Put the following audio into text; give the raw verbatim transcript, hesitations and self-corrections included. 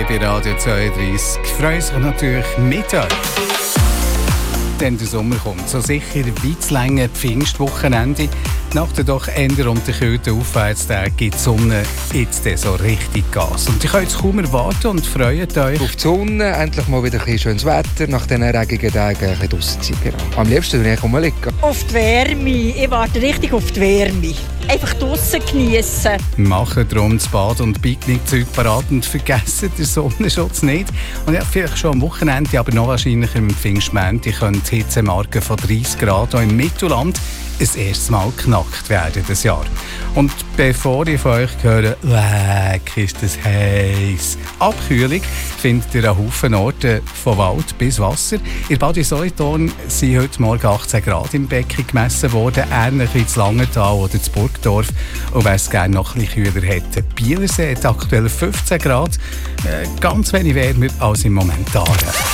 bei Radio zweiunddreissig. Ich freue mich natürlich mit euch. Denn der Sommer kommt. So sicher wie zu lange Pfingstwochenende. Nach den doch eher unterkühlten Aufwärtstagen gibt die Sonne jetzt so richtig Gas. Und ich könnt es kaum erwarten und freut euch auf die Sonne, endlich mal wieder ein bisschen schönes Wetter, nach diesen regenden Tagen ein bisschen draussen sein. Genau. Am liebsten würde ich rumliegen. Auf die Wärme. Ich warte richtig auf die Wärme. Einfach draussen geniessen. Machen darum das Bad- und Picknickzeug parat und vergessen den Sonnenschutz nicht. Und ja, vielleicht schon am Wochenende, aber noch wahrscheinlicher am Pfingstmontag können die Hitzemarke von dreißig Grad auch im Mittelland ein erstes Mal knackt werden dieses Jahr. Und bevor ich von euch höre, leck, ist das heiß. Abkühlung findet ihr an Haufen Orten von Wald bis Wasser. In Bad Solothurn sind heute Morgen achtzehn Grad im Becken gemessen worden, ähnlich wie in Langenthal oder in Burgdorf. Und wer es gerne noch ein bisschen kühler hätte, Bielersee hat aktuell fünfzehn Grad, äh, ganz wenig wärmer als im Moment.